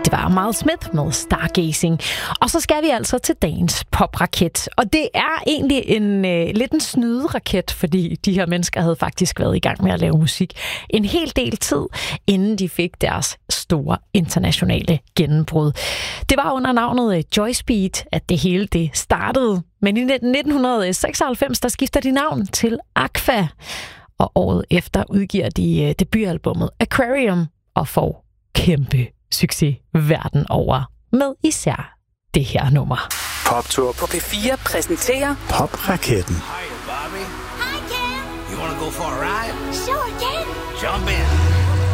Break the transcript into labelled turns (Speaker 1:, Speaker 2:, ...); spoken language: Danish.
Speaker 1: Det var Miles Smith med Stargazing. Og så skal vi altså til dagens popraket. Og det er egentlig lidt en snyderaket, fordi de her mennesker havde faktisk været i gang med at lave musik en hel del tid, inden de fik deres store internationale gennembrud. Det var under navnet Joy Speed, at det hele det startede. Men i 1996, der skifter de navn til Aqua. Og året efter udgiver de debutalbummet Aquarium og får kæmpe succes verden over med især det her nummer.
Speaker 2: Poptur på P4 præsenterer Popraketten.
Speaker 3: Hi, Bobby.
Speaker 4: Hi, Ken.
Speaker 3: You wanna go for a ride?
Speaker 4: Sure, Ken.
Speaker 3: Jump in.